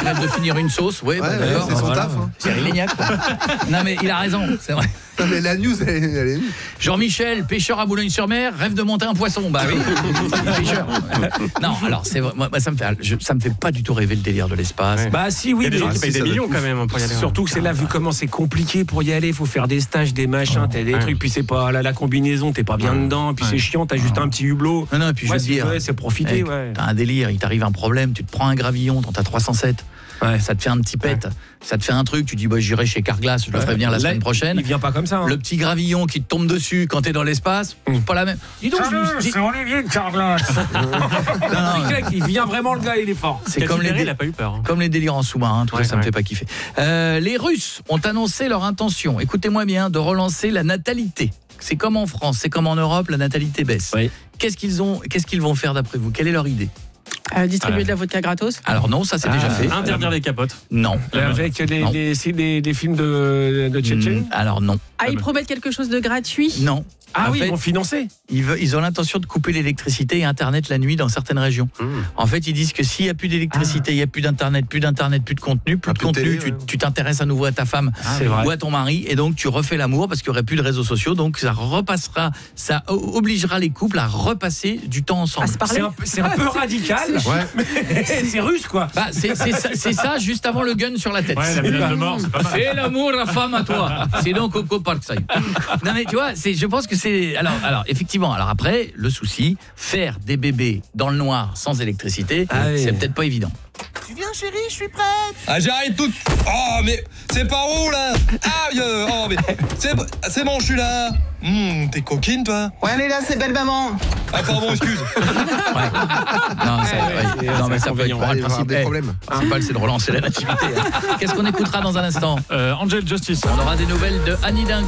rêve de finir une sauce. Ouais, bah, d'accord. c'est son taf. Hein. Cyril Lignac. Non mais il a raison, c'est vrai. Non, mais la news, elle est... Jean-Michel, pêcheur à Boulogne-sur-Mer, rêve de monter un poisson. Bah oui, pêcheur. Non, alors c'est moi, ça me fait pas du tout rêver le délire de l'espace. Ouais. Bah si, oui. Il y a des gens qui payent des millions coûte. quand même pour y aller. Surtout que c'est là, vu comment c'est compliqué pour y aller, il faut faire des stages, des machins, t'as des trucs, puis c'est pas la combinaison, t'es pas bien dedans, puis c'est chiant, t'as juste un petit hublot. Non, et puis je veux te dire, c'est profiter, ouais. t'as un délire, il t'arrive un problème, tu te prends un gravillon dans ta 307. Ouais. Ça te fait un petit pet, ça te fait un truc, tu dis bah j'irai chez Carglass, je le ferai venir la semaine prochaine. Il vient pas comme ça. Hein. Le petit gravillon qui te tombe dessus quand t'es dans l'espace, c'est pas la même. Dis donc, c'est Olivier de Carglass. Il vient vraiment, le gars, il est fort. c'est comme les, il a pas eu peur. comme les délires en sous-marin, tout Ouais, ça me ouais. fait pas kiffer. Les Russes ont annoncé leur intention, écoutez-moi bien, de relancer la natalité. C'est comme en France, c'est comme en Europe, la natalité baisse. Oui. Qu'est-ce qu'ils vont faire d'après vous? Quelle est leur idée? Distribuer de la vodka gratos. Alors non, ça c'est déjà fait. Interdire les capotes. Non. Avec des films de Tchétchène. Alors non. Ah, ils promettent quelque chose de gratuit. Non. Ah En oui, fait, ils vont financer. ils ont l'intention de couper l'électricité et Internet la nuit dans certaines régions. En fait, ils disent que s'il n'y a plus d'électricité, il n'y a plus d'Internet, plus de contenu, plus de contenu, télé, tu t'intéresses à nouveau à ta femme c'est vrai. ou à ton mari, et donc tu refais l'amour parce qu'il n'y aurait plus de réseaux sociaux, donc ça repassera, ça obligera les couples à repasser du temps ensemble. À se parler. C'est un peu radical. Ouais. C'est russe, quoi. Bah, c'est ça juste avant le gun sur la tête. Ouais, la menace de mort, c'est pas mal. Fais l'amour, la femme à toi. Sinon, Coco Parkside. Non, mais tu vois, je pense que c'est. Alors, effectivement, alors après, le souci, faire des bébés dans le noir sans électricité, c'est peut-être pas évident. Tu viens chérie, je suis prête. Ah j'arrive tout. Oh mais c'est par où là? Ah oh mais c'est bon, je suis là. T'es coquine toi? Ouais, elle est là, c'est belle maman. Ah pardon, excuse. Non, mais ça peut être Il va y le avoir principe. des problèmes. Le principal, c'est de relancer la nativité. Qu'est-ce qu'on écoutera dans un instant? Angel Justice. On aura des nouvelles de Annie Dingo.